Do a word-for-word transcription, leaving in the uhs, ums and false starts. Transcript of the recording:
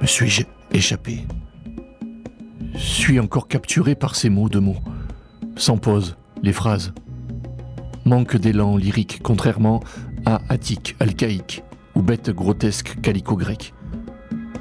Me suis-je échappé? Suis encore capturé par ces mots de mots. Sans pause, les phrases. Manque d'élan lyrique, contrairement à Attique, alcaïque ou bête grotesque calico-grec.